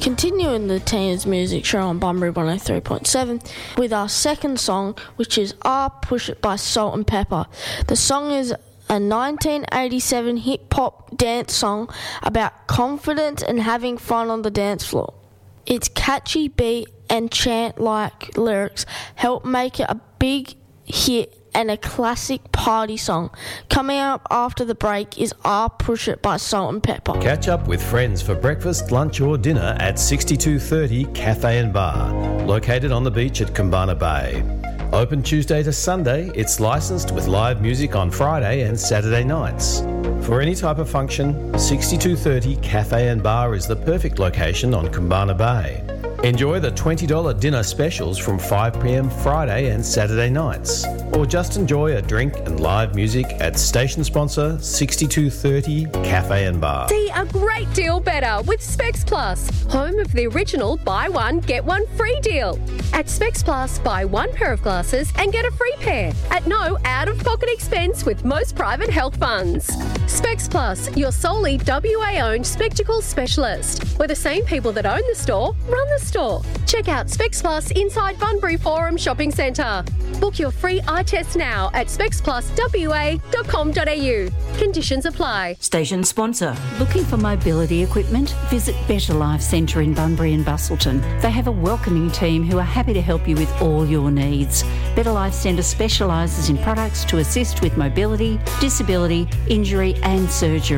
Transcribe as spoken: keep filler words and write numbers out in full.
Continuing the Teeners Music Show on Bunbury one oh three point seven with our second song, which is Ah Push It by Salt and Pepper. The song is a nineteen eighty-seven hip-hop dance song about confidence and having fun on the dance floor. Its catchy beat and chant-like lyrics help make it a big hit and a classic party song. Coming up after the break is Ah Push It by Salt and Pepper. Catch up with friends for breakfast, lunch or dinner at sixty-two thirty Cafe and Bar, located on the beach at Kumbana Bay. Open Tuesday to Sunday, it's licensed with live music on Friday and Saturday nights. For any type of function, sixty-two thirty Cafe and Bar is the perfect location on Kumbana Bay. Enjoy the twenty dollars dinner specials from five p.m. Friday and Saturday nights. Or just enjoy a drink and live music at station sponsor sixty-two thirty Cafe and Bar. See a great deal better with Specs Plus, home of the original buy one, get one free deal. At Specs Plus, buy one pair of glasses and get a free pair at no out-of-pocket expense with most private health funds. Specs Plus, your solely W A-owned spectacles specialist, where the same people that own the store run the store. Check out Specs Plus inside Bunbury Forum Shopping Centre. Book your free eye test now at specs plus w a dot com dot a u. Conditions apply. Station sponsor. Looking for mobility equipment? Visit Better Life Centre in Bunbury and Bustleton. They have a welcoming team who are happy to help you with all your needs. Better Life Centre specialises in products to assist with mobility, disability, injury and surgery.